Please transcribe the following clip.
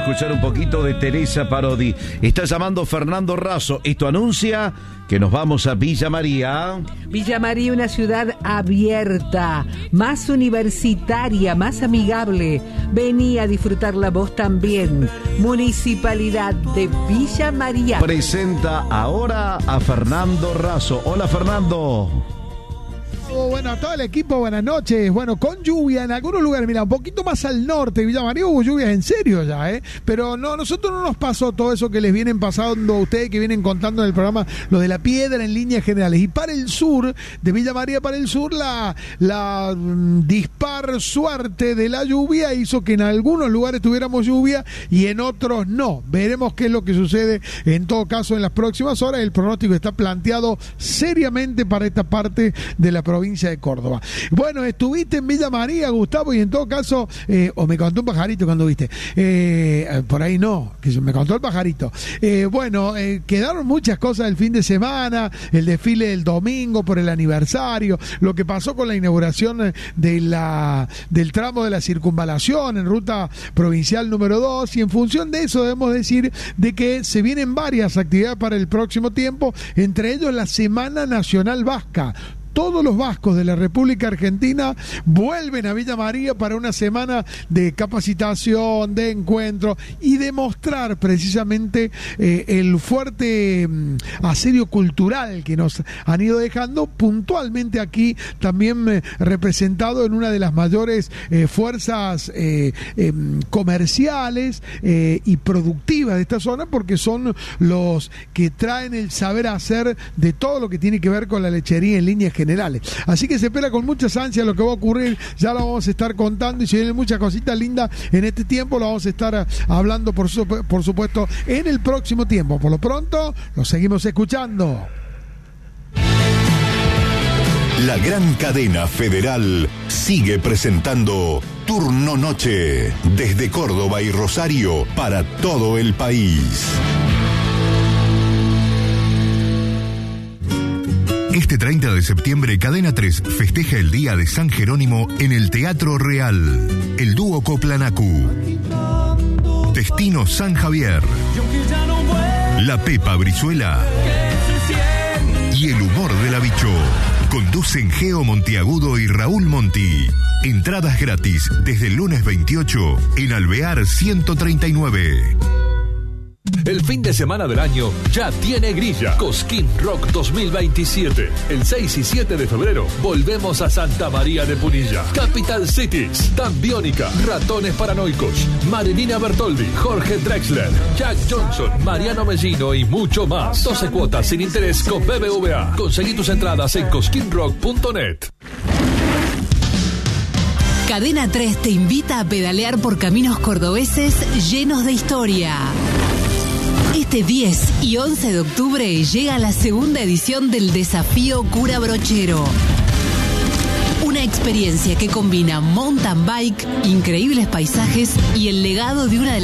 escuchar un poquito de Teresa Parodi. Está llamando Fernando Razo. Esto anuncia que nos vamos a Villa María. Villa María, una ciudad abierta, más universitaria, más amigable. Vení a disfrutarla vos también. Municipalidad de Villa María. Presenta ahora a Fernando Razo. Hola, Fernando. Bueno, a todo el equipo, buenas noches. Bueno, con lluvia en algunos lugares, mira, un poquito más al norte de Villa María hubo lluvias en serio ya, pero no, nosotros no nos pasó todo eso que les vienen pasando a ustedes, que vienen contando en el programa, lo de la piedra en líneas generales. Y para el sur, de Villa María para el sur, la dispar suerte de la lluvia hizo que en algunos lugares tuviéramos lluvia y en otros no. Veremos qué es lo que sucede en todo caso en las próximas horas. El pronóstico está planteado seriamente para esta parte de la provincia de Córdoba. Bueno, estuviste en Villa María, Gustavo, y en todo caso, o me contó un pajarito cuando viste, por ahí no, que me contó el pajarito. Quedaron muchas cosas del fin de semana, el desfile del domingo por el aniversario, lo que pasó con la inauguración del tramo de la circunvalación en ruta provincial número 2, y en función de eso debemos decir de que se vienen varias actividades para el próximo tiempo, entre ellos la Semana Nacional Vasca. Todos los vascos de la República Argentina vuelven a Villa María para una semana de capacitación, de encuentro y de mostrar precisamente el fuerte asedio cultural que nos han ido dejando, puntualmente aquí también representado en una de las mayores fuerzas comerciales y productivas de esta zona, porque son los que traen el saber hacer de todo lo que tiene que ver con la lechería en líneas generales. Así que se espera con muchas ansias lo que va a ocurrir, ya lo vamos a estar contando, y si vienen muchas cositas lindas en este tiempo, lo vamos a estar hablando por supuesto en el próximo tiempo. Por lo pronto, lo seguimos escuchando. La gran cadena federal sigue presentando Turno Noche desde Córdoba y Rosario para todo el país. Este 30 de septiembre, Cadena 3 festeja el Día de San Jerónimo en el Teatro Real. El dúo Coplanacu, Destino San Javier, La Pepa Brizuela y El Humor de la Bicho. Conducen Geo Montiagudo y Raúl Monti. Entradas gratis desde el lunes 28 en Alvear 139. El fin de semana del año ya tiene grilla. Cosquín Rock 2027. El 6 y 7 de febrero volvemos a Santa María de Punilla. Capital Cities, Dan Biónica, Ratones Paranoicos, Marilina Bertoldi, Jorge Drexler, Jack Johnson, Mariano Mellino y mucho más. 12 cuotas sin interés con BBVA. Conseguí tus entradas en cosquinrock.net. Cadena 3 te invita a pedalear por caminos cordobeses llenos de historia. Este 10 y 11 de octubre llega la segunda edición del Desafío Cura Brochero. Una experiencia que combina mountain bike, increíbles paisajes y el legado de una de las